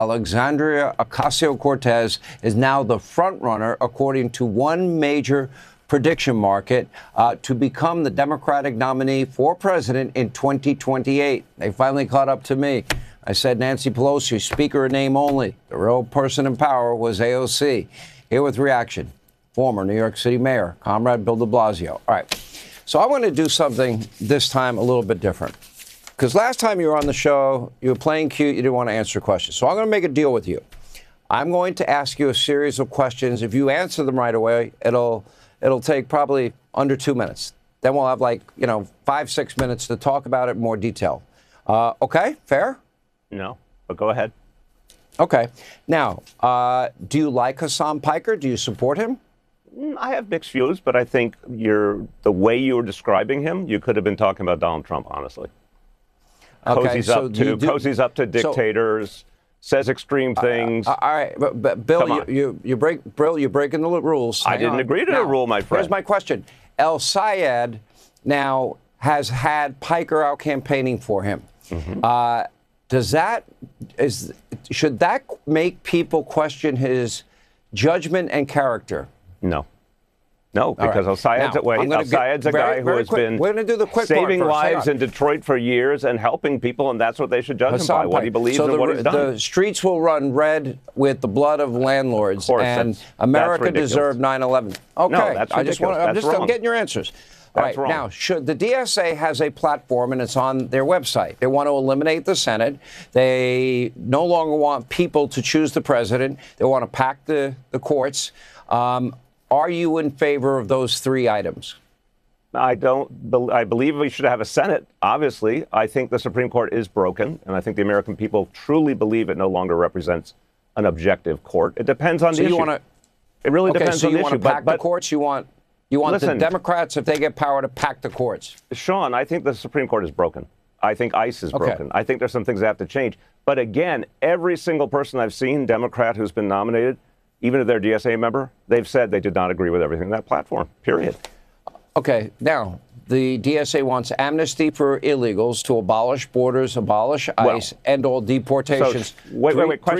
Alexandria Ocasio-Cortez is now the front runner, according to one major prediction market, to become the Democratic nominee for president in 2028. They finally caught up to me. I said Nancy Pelosi, speaker in name only. The real person in power was AOC. Here with reaction, former New York City Mayor, Comrade Bill de Blasio. All right. So I want to do something this time a little bit different. Because last time you were on the show, you were playing cute, you didn't want to answer questions. So I'm going to make a deal with you. I'm going to ask you a series of questions. If you answer them right away, it'll take probably under 2 minutes. Then we'll have 5-6 minutes to talk about it in more detail. Okay, fair? No, but go ahead. Okay. Now, do you like Hassan Piker? Do you support him? I have mixed views, but I think the way you were describing him, you could have been talking about Donald Trump, honestly. Okay, cozies up to dictators, says extreme things. All right, but Bill, you're breaking the rules. I didn't agree to the rule, my friend. Here's my question. El Sayed now has had Piker out campaigning for him. Mm-hmm. Should that make people question his judgment and character? No, because El Sayed's a guy who has been saving lives in Detroit for years and helping people, and that's what they should judge him by, what he believes and what he's done. The streets will run red with the blood of landlords, and America deserved 9/11. Okay, no, that's ridiculous. I'm getting your answers. All right, now, the DSA has a platform, and it's on their website. They want to eliminate the Senate. They no longer want people to choose the president. They want to pack the courts. Are you in favor of those three items? I believe we should have a Senate, obviously. I think the Supreme Court is broken, and I think the American people truly believe it no longer represents an objective court. It depends on the issue. It really depends on the issue. So you want to pack the courts? You want the Democrats, if they get power, to pack the courts? Sean, I think the Supreme Court is broken. I think ICE is broken. I think there's some things that have to change. But again, every single person I've seen, Democrat who's been nominated, even if they're a DSA member, they've said they did not agree with everything in that platform, period. Okay, now, the DSA wants amnesty for illegals, to abolish borders, abolish ICE, end all deportations. So, wait.